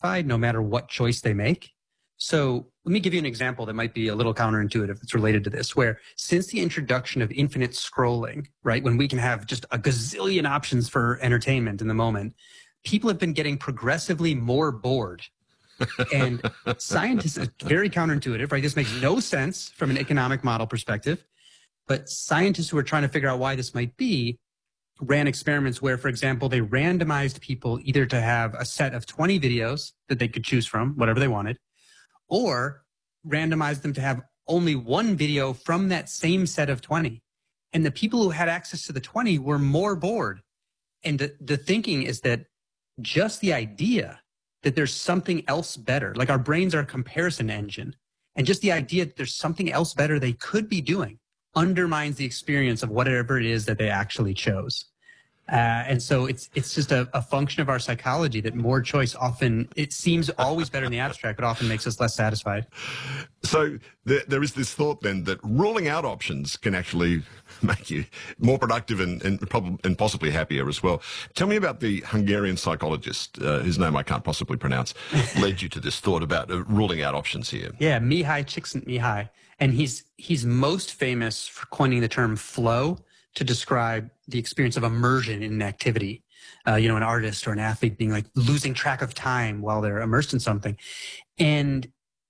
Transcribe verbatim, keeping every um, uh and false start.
satisfied no matter what choice they make. So let me give you an example that might be a little counterintuitive. It's related to this, where since the introduction of infinite scrolling, right, when we can have just a gazillion options for entertainment in the moment, people have been getting progressively more bored. And scientists, are very counterintuitive, right? This makes no sense from an economic model perspective. But scientists who are trying to figure out why this might be ran experiments where, for example, they randomized people either to have a set of twenty videos that they could choose from, whatever they wanted, or randomized them to have only one video from that same set of twenty. And the people who had access to the twenty were more bored. And the, the thinking is that just the idea that there's something else better, like our brains are a comparison engine, and just the idea that there's something else better they could be doing undermines the experience of whatever it is that they actually chose. Uh, and so it's it's just a, a function of our psychology that more choice often, it seems always better in the abstract, but often makes us less satisfied. So there, there is this thought then that ruling out options can actually make you more productive and, and, prob- and possibly happier as well. Tell me about the Hungarian psychologist, uh, whose name I can't possibly pronounce, led you to this thought about uh, ruling out options here. Yeah, Mihai Csikszentmihalyi. And he's he's most famous for coining the term flow to describe the experience of immersion in an activity. Uh, you know, an artist or an athlete being like losing track of time while they're immersed in something. And